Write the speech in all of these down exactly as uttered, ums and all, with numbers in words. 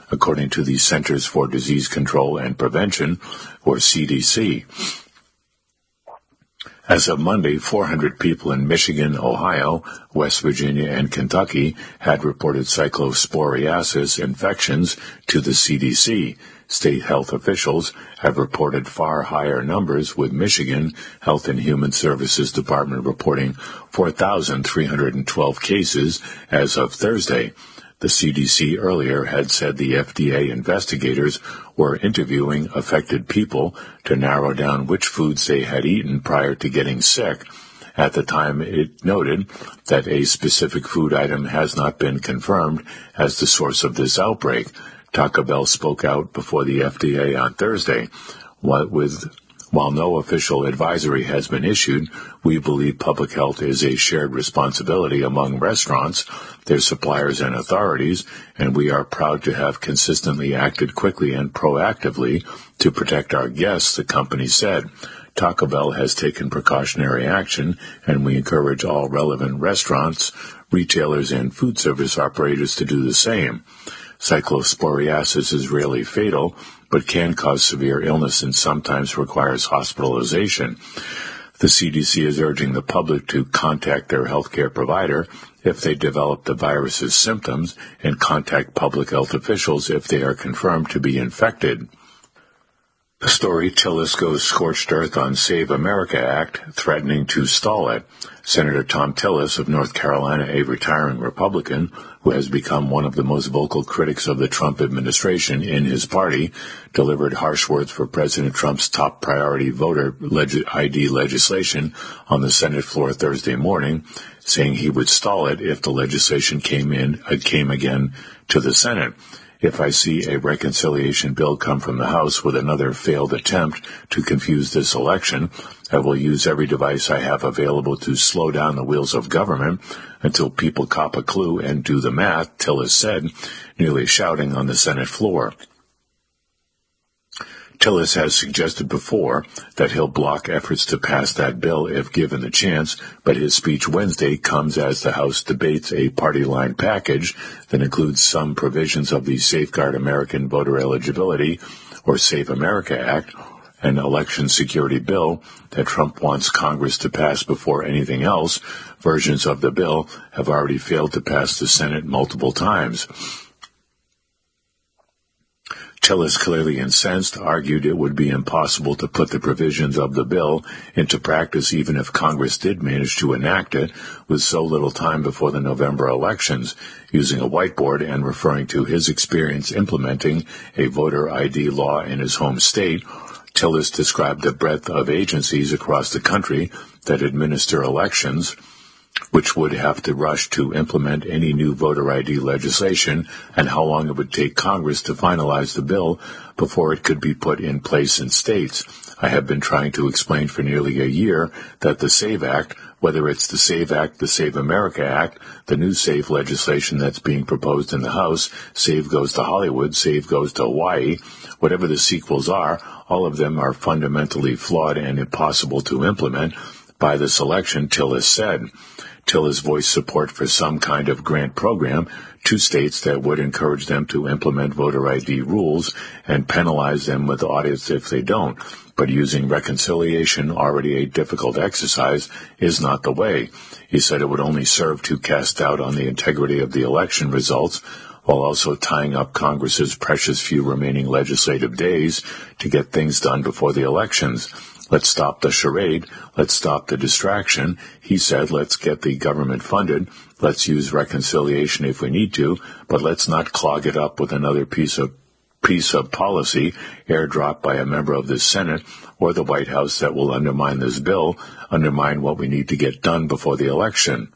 according to the Centers for Disease Control and Prevention, or C D C. As of Monday, four hundred people in Michigan, Ohio, West Virginia, and Kentucky had reported cyclosporiasis infections to the C D C. State health officials have reported far higher numbers, with Michigan Health and Human Services Department reporting four thousand three hundred twelve cases as of Thursday. The C D C earlier had said the F D A investigators were interviewing affected people to narrow down which foods they had eaten prior to getting sick. At the time, it noted that a specific food item has not been confirmed as the source of this outbreak. Taco Bell spoke out before the F D A on Thursday. What with While no official advisory has been issued, we believe public health is a shared responsibility among restaurants, their suppliers, and authorities, and we are proud to have consistently acted quickly and proactively to protect our guests, the company said. Taco Bell has taken precautionary action, and we encourage all relevant restaurants, retailers, and food service operators to do the same. Cyclosporiasis is rarely fatal, but can cause severe illness and sometimes requires hospitalization. The C D C is urging the public to contact their healthcare provider if they develop the virus's symptoms and contact public health officials if they are confirmed to be infected. The story, Tillis goes scorched earth on Save America Act, threatening to stall it. Senator Thom Tillis of North Carolina, a retiring Republican who has become one of the most vocal critics of the Trump administration in his party, delivered harsh words for President Trump's top priority voter leg- I D legislation on the Senate floor Thursday morning, saying he would stall it if the legislation came in, uh, came again to the Senate. If I see a reconciliation bill come from the House with another failed attempt to confuse this election, I will use every device I have available to slow down the wheels of government until people cop a clue and do the math, Tillis said, nearly shouting on the Senate floor. Tillis has suggested before that he'll block efforts to pass that bill if given the chance, but his speech Wednesday comes as the House debates a party-line package that includes some provisions of the Safeguard American Voter Eligibility, or Save America Act, an election security bill that Trump wants Congress to pass before anything else. Versions of the bill have already failed to pass the Senate multiple times. Tillis, clearly incensed, argued it would be impossible to put the provisions of the bill into practice even if Congress did manage to enact it with so little time before the November elections. Using a whiteboard and referring to his experience implementing a voter I D law in his home state, Tillis described the breadth of agencies across the country that administer elections, which would have to rush to implement any new voter I D legislation, and how long it would take Congress to finalize the bill before it could be put in place in states. I have been trying to explain for nearly a year that the SAVE Act, whether it's the SAVE Act, the Save America Act, the new SAVE legislation that's being proposed in the House, SAVE goes to Hollywood, SAVE goes to Hawaii, whatever the sequels are, all of them are fundamentally flawed and impossible to implement by this election, Tillis said. Tillis voiced support for some kind of grant program to states that would encourage them to implement voter I D rules and penalize them with audits if they don't. But using reconciliation, already a difficult exercise, is not the way. He said it would only serve to cast doubt on the integrity of the election results, while also tying up Congress's precious few remaining legislative days to get things done before the elections. Let's stop the charade. Let's stop the distraction. He said, let's get the government funded. Let's use reconciliation if we need to, but let's not clog it up with another piece of piece of policy airdropped by a member of the Senate or the White House that will undermine this bill, undermine what we need to get done before the election.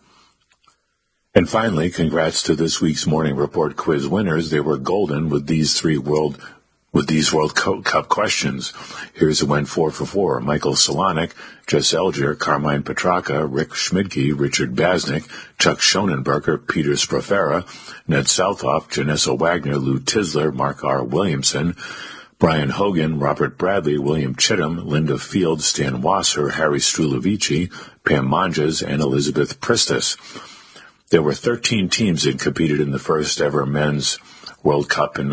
And finally, congrats to this week's Morning Report quiz winners. They were golden with these three World With these World Cup questions. Here's who went four for four. Michael Solonic, Jess Elger, Carmine Petraka, Rick Schmidtke, Richard Basnick, Chuck Schonenberger, Peter Sprafera, Ned Southoff, Janessa Wagner, Lou Tisler, Mark R. Williamson, Brian Hogan, Robert Bradley, William Chittum, Linda Field, Stan Wasser, Harry Strulovici, Pam Monges, and Elizabeth Pristis. There were thirteen teams that competed in the first ever men's World Cup in